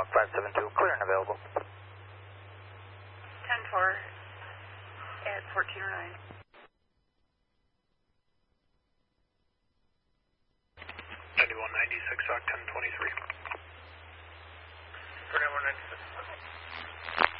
Hawk 572, clear and available. 10-4 at 1409.